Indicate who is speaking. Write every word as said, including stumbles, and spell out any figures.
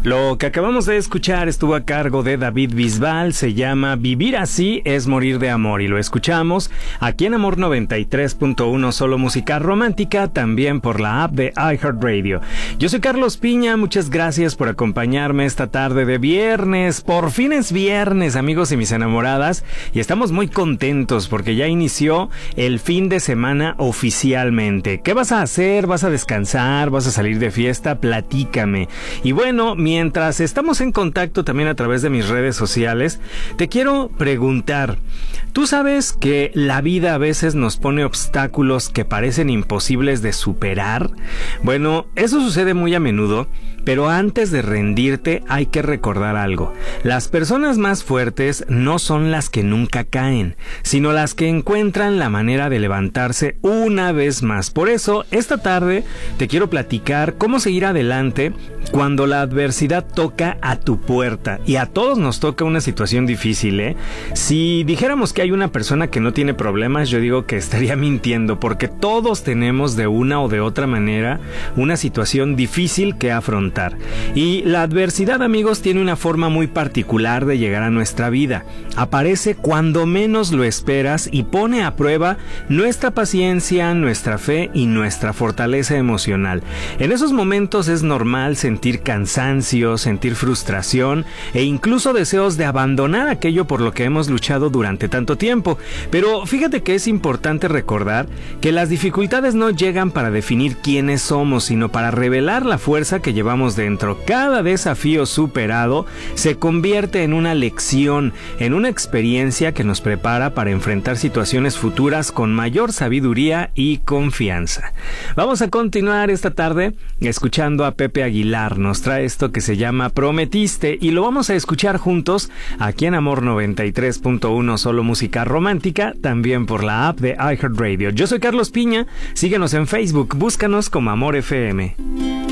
Speaker 1: Lo que acabamos de escuchar estuvo a cargo de David Bisbal, se llama Vivir así es morir de amor y lo escuchamos aquí en Amor noventa y tres punto uno, solo música romántica, también por la app de iHeartRadio. Yo soy Carlos Piña, muchas gracias por acompañarme esta tarde de viernes. Por fin es viernes, amigos y mis enamoradas, y estamos muy contentos porque ya inició el fin de semana oficialmente. ¿Qué vas a hacer? ¿Vas a descansar? ¿Vas a salir de fiesta? Platícame. Y bueno, mi Mientras estamos en contacto también a través de mis redes sociales, te quiero preguntar, ¿tú sabes que la vida a veces nos pone obstáculos que parecen imposibles de superar? Bueno, eso sucede muy a menudo, pero antes de rendirte hay que recordar algo. Las personas más fuertes no son las que nunca caen, sino las que encuentran la manera de levantarse una vez más. Por eso, esta tarde te quiero platicar cómo seguir adelante cuando la adversidad toca a tu puerta, y a todos nos toca una situación difícil, ¿eh? Si dijéramos que hay una persona que no tiene problemas, yo digo que estaría mintiendo, porque todos tenemos de una o de otra manera una situación difícil que afrontar. Y la adversidad, amigos, tiene una forma muy particular de llegar a nuestra vida. Aparece cuando menos lo esperas y pone a prueba nuestra paciencia, nuestra fe y nuestra fortaleza emocional. En esos momentos es normal sentir cansancio, sentir frustración e incluso deseos de abandonar aquello por lo que hemos luchado durante tanto tiempo. Pero fíjate que es importante recordar que las dificultades no llegan para definir quiénes somos, sino para revelar la fuerza que llevamos dentro. Cada desafío superado se convierte en una lección, en una experiencia que nos prepara para enfrentar situaciones futuras con mayor sabiduría y confianza. Vamos a continuar esta tarde escuchando a Pepe Aguilar. Nos trae esto que se llama Prometiste y lo vamos a escuchar juntos aquí en Amor noventa y tres punto uno, solo música romántica, también por la app de iHeartRadio. Yo soy Carlos Piña, síguenos en Facebook, búscanos como Amor F M.